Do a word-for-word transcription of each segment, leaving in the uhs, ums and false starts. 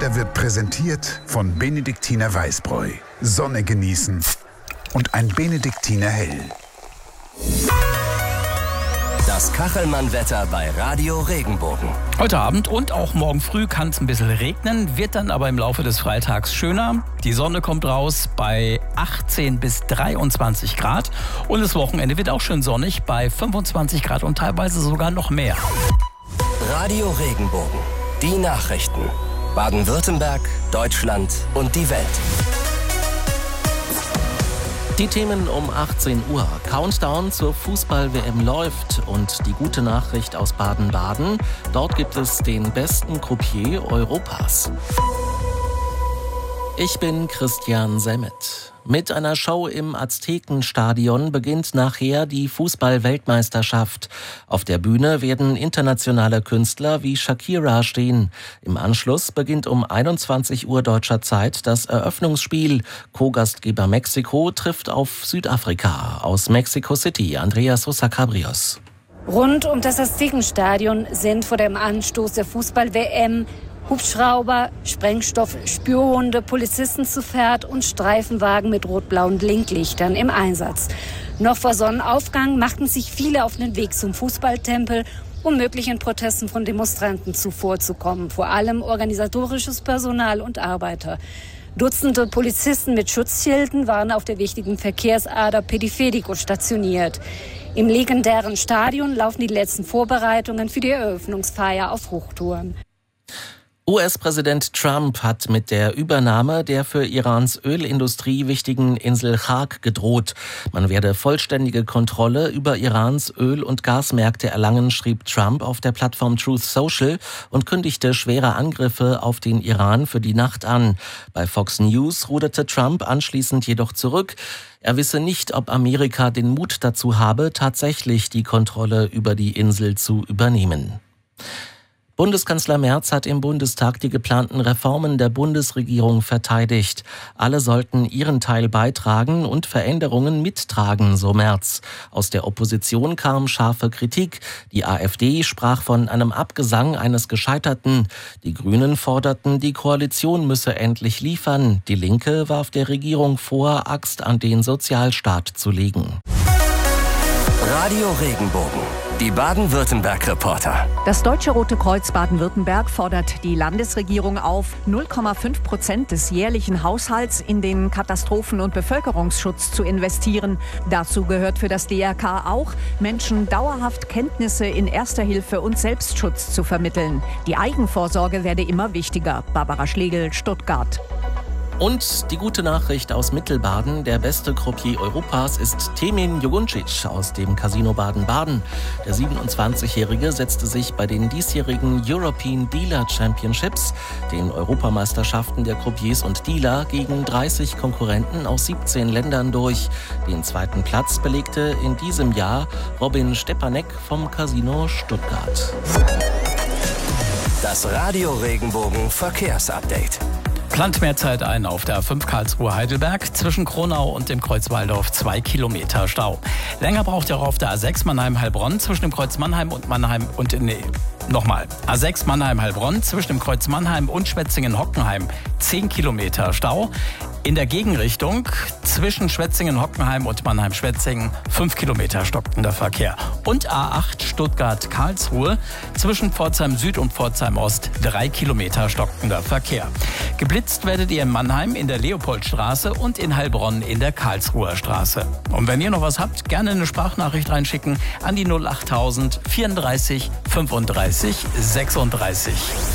Wetter wird präsentiert von Benediktiner Weißbräu. Sonne genießen und ein Benediktiner Hell. Das Kachelmann-Wetter bei Radio Regenbogen. Heute Abend und auch morgen früh kann es ein bisschen regnen, wird dann aber im Laufe des Freitags schöner. Die Sonne kommt raus bei achtzehn bis dreiundzwanzig Grad und das Wochenende wird auch schön sonnig bei fünfundzwanzig Grad und teilweise sogar noch mehr. Radio Regenbogen. Die Nachrichten. Baden-Württemberg, Deutschland und die Welt. Die Themen um achtzehn Uhr. Countdown zur Fußball-W M läuft und die gute Nachricht aus Baden-Baden. Dort gibt es den besten Croupier Europas. Ich bin Christian Semmet. Mit einer Show im Aztekenstadion beginnt nachher die Fußball-Weltmeisterschaft. Auf der Bühne werden internationale Künstler wie Shakira stehen. Im Anschluss beginnt um einundzwanzig Uhr deutscher Zeit das Eröffnungsspiel. Co-Gastgeber Mexiko trifft auf Südafrika. Aus Mexico City, Andreas Sosa Cabrios. Rund um das Aztekenstadion sind vor dem Anstoß der Fußball-W M Hubschrauber, Sprengstoff, Spürhunde, Polizisten zu Pferd und Streifenwagen mit rot-blauen Blinklichtern im Einsatz. Noch vor Sonnenaufgang machten sich viele auf den Weg zum Fußballtempel, um möglichen Protesten von Demonstranten zuvorzukommen. Vor allem organisatorisches Personal und Arbeiter. Dutzende Polizisten mit Schutzschilden waren auf der wichtigen Verkehrsader Periférico stationiert. Im legendären Stadion laufen die letzten Vorbereitungen für die Eröffnungsfeier auf Hochtouren. U S-Präsident Trump hat mit der Übernahme der für Irans Ölindustrie wichtigen Insel Chag gedroht. Man werde vollständige Kontrolle über Irans Öl- und Gasmärkte erlangen, schrieb Trump auf der Plattform Truth Social und kündigte schwere Angriffe auf den Iran für die Nacht an. Bei Fox News ruderte Trump anschließend jedoch zurück. Er wisse nicht, ob Amerika den Mut dazu habe, tatsächlich die Kontrolle über die Insel zu übernehmen. Bundeskanzler Merz hat im Bundestag die geplanten Reformen der Bundesregierung verteidigt. Alle sollten ihren Teil beitragen und Veränderungen mittragen, so Merz. Aus der Opposition kam scharfe Kritik. Die AfD sprach von einem Abgesang eines Gescheiterten. Die Grünen forderten, die Koalition müsse endlich liefern. Die Linke warf der Regierung vor, Axt an den Sozialstaat zu legen. Radio Regenbogen. Die Baden-Württemberg-Reporter. Das Deutsche Rote Kreuz Baden-Württemberg fordert die Landesregierung auf, null Komma fünf Prozent des jährlichen Haushalts in den Katastrophen- und Bevölkerungsschutz zu investieren. Dazu gehört für das D R K auch, Menschen dauerhaft Kenntnisse in Erster Hilfe und Selbstschutz zu vermitteln. Die Eigenvorsorge werde immer wichtiger. Barbara Schlegel, Stuttgart. Und die gute Nachricht aus Mittelbaden, der beste Croupier Europas ist Temin Joguncic aus dem Casino Baden-Baden. Der siebenundzwanzigjährige setzte sich bei den diesjährigen European Dealer Championships, den Europameisterschaften der Croupiers und Dealer, gegen dreißig Konkurrenten aus siebzehn Ländern durch. Den zweiten Platz belegte in diesem Jahr Robin Stepanek vom Casino Stuttgart. Das Radio Regenbogen Verkehrsupdate. Plant mehr Zeit ein auf der A fünf Karlsruhe-Heidelberg. Zwischen Kronau und dem Kreuz Waldorf zwei Kilometer Stau. Länger braucht ihr auch auf der A sechs Mannheim-Heilbronn zwischen dem Kreuz Mannheim und Mannheim und in, nee, nochmal. A sechs Mannheim-Heilbronn zwischen dem Kreuz Mannheim und Schwetzingen-Hockenheim zehn Kilometer Stau. In der Gegenrichtung zwischen Schwetzingen-Hockenheim und Mannheim-Schwetzingen fünf Kilometer stockender Verkehr. Und A acht Stuttgart-Karlsruhe zwischen Pforzheim Süd und Pforzheim Ost drei Kilometer stockender Verkehr. Geblitzt werdet ihr in Mannheim in der Leopoldstraße und in Heilbronn in der Karlsruher Straße. Und wenn ihr noch was habt, gerne eine Sprachnachricht reinschicken an die null achttausend vierunddreißig fünfunddreißig sechsunddreißig.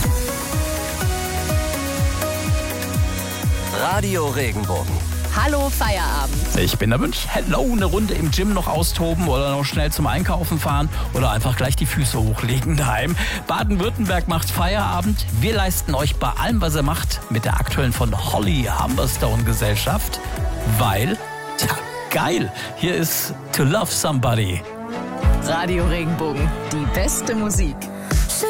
Radio Regenbogen. Hallo Feierabend. Ich bin der Wünsch. Hello, eine Runde im Gym noch austoben oder noch schnell zum Einkaufen fahren oder einfach gleich die Füße hochlegen daheim. Baden-Württemberg macht Feierabend. Wir leisten euch bei allem, was ihr macht, mit der aktuellen von Holly Humberstone Gesellschaft, weil, tja, geil, hier ist To Love Somebody. Radio Regenbogen, die beste Musik.